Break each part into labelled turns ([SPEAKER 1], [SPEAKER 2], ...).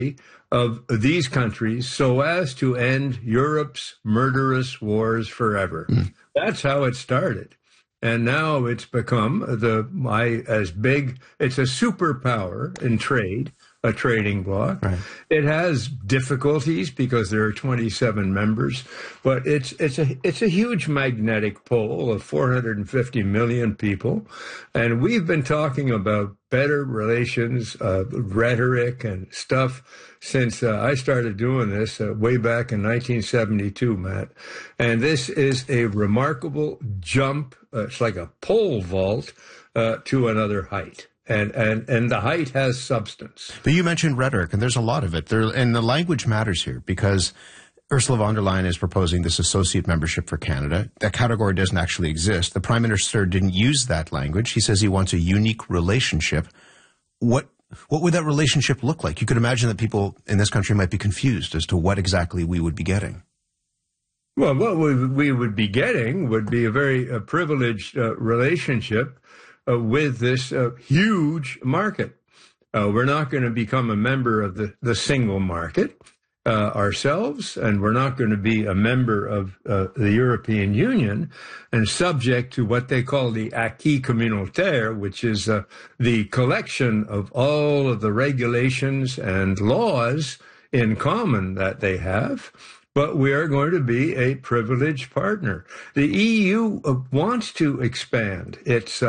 [SPEAKER 1] of these countries so as to end Europe's murderous wars forever. That's how it started. And now it's become as big, it's a superpower in trade, a trading bloc.
[SPEAKER 2] Right.
[SPEAKER 1] It has difficulties because there are 27 members, but it's a huge magnetic pole of 450 million people. And we've been talking about better relations, rhetoric and stuff since I started doing this way back in 1972, Matt. And this is a remarkable jump. It's like a pole vault to another height. And the height has substance.
[SPEAKER 2] But you mentioned rhetoric, and there's a lot of it. And the language matters here because Ursula von der Leyen is proposing this associate membership for Canada. That category doesn't actually exist. The Prime Minister didn't use that language. He says he wants a unique relationship. What would that relationship look like? You could imagine that people in this country might be confused as to what exactly we would be getting.
[SPEAKER 1] Well, what we would be getting would be a very privileged relationship with this huge market. We're not going to become a member of the single market ourselves, and we're not going to be a member of the European Union and subject to what they call the acquis communautaire, which is the collection of all of the regulations and laws in common that they have. But we are going to be a privileged partner. The EU wants to expand its,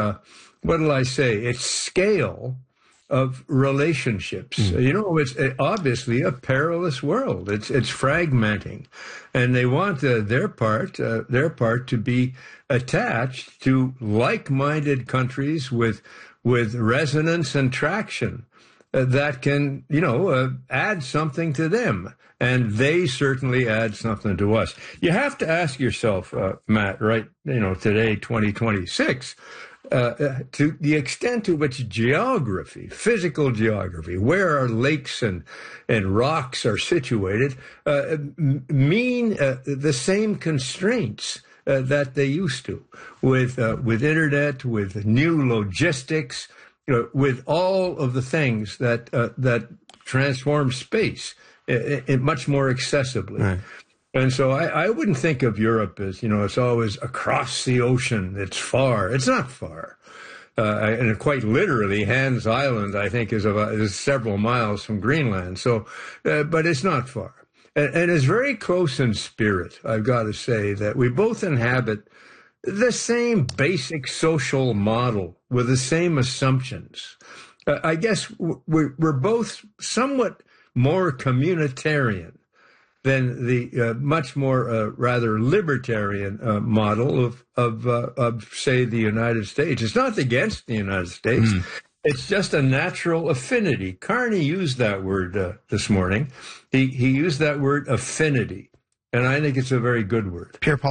[SPEAKER 1] its scale of relationships. You know, it's obviously a perilous world. It's fragmenting, and they want their part to be attached to like-minded countries with resonance and traction that can, add something to them. And they certainly add something to us. You have to ask yourself, Matt, right, today, 2026, to the extent to which geography, physical geography, where our lakes and rocks are situated, mean the same constraints that they used to with internet, with new logistics, with all of the things that transform space much more accessibly.
[SPEAKER 2] Right.
[SPEAKER 1] And so I wouldn't think of Europe as, it's always across the ocean. It's far. It's not far. And quite literally, Hans Island, I think, is several miles from Greenland. So, but it's not far. And it's very close in spirit, I've got to say, that we both inhabit the same basic social model with the same assumptions. I guess we're both somewhat more communitarian than the much more rather libertarian model of say the United States. It's not against the United States. It's just a natural affinity. Carney used that word this morning. He used that word affinity, and I think it's a very good word.
[SPEAKER 2] Pierre Paul